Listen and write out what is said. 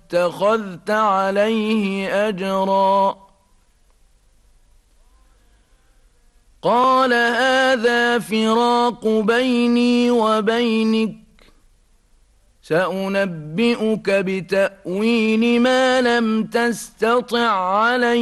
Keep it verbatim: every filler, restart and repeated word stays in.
اتخذت عليه أجرا. قال هذا فراق بيني وبينك، سأنبئك بتأويل ما لم تستطع عليه